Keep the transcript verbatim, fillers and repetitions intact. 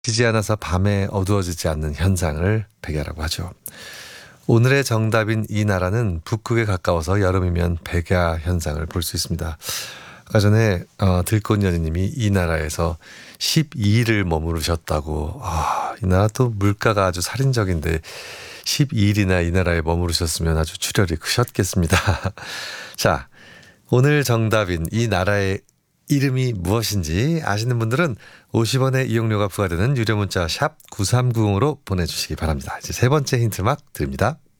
지지 않아서 밤에 어두워지지 않는 현상을 백야라고 하죠. 오늘의 정답인 이 나라는 북극에 가까워서 여름이면 백야 현상을 볼 수 있습니다. 아까 전에 어, 들꽃연희님이 이 나라에서 십이 일을 머무르셨다고. 아, 이 나라 또 물가가 아주 살인적인데 십이 일이나 이 나라에 머무르셨으면 아주 출혈이 크셨겠습니다. 자, 오늘 정답인 이 나라의 이름이 무엇인지 아시는 분들은 오십 원의 이용료가 부과되는 유료 문자 샵 구삼구공으로 보내주시기 바랍니다. 이제 세 번째 힌트 막 드립니다.